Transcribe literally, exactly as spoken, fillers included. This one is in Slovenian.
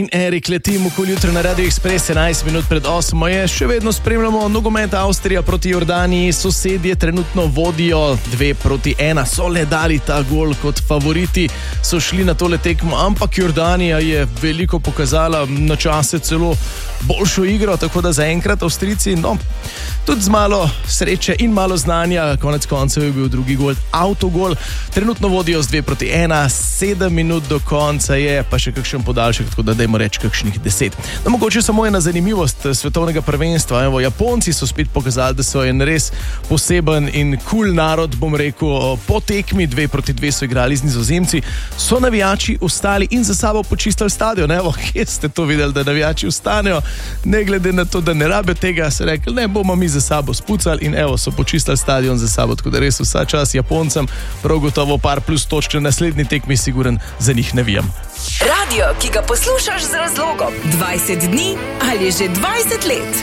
Erik, letim okoli jutro na Radio Express, enajst minut pred osmo je, še vedno spremljamo nogomet Avstrija proti Jordaniji, sosedje trenutno vodijo dve proti ena, so le dali ta gol kot favoriti, so šli na tole tekmo, ampak Jordanija je veliko pokazala, na čase celo boljšo igro, tako da zaenkrat Avstrijci, no, tudi z malo sreče in malo znanja, konec koncev je bil drugi gol, avtogol, trenutno vodijo z dve proti ena, sedem minut do konca je, pa še kakšen podaljšek, tako da dajmo reči kakšnih deset. No, mogoče samo ena zanimivost svetovnega prvenstva. Evo, Japonci so spet pokazali, da so en res poseben in kul cool narod, bom rekel, po tekmi dve proti dve so igrali z Nizozemci, so navijači ustali in za sabo počistili stadion. Evo, kje ste to videli, da navijači ustanejo, ne glede na to, da ne rabe tega, so rekli, ne, bomo mi za sabo spucali in evo, so počistili stadion za sabo, tako da res vsa čas Japoncem, prav gotovo par plus točk na naslednji tekmi, siguren za njih navijam. Radio, ki ga poslušaš z razlogom. dvajset dni ali že dvajset let.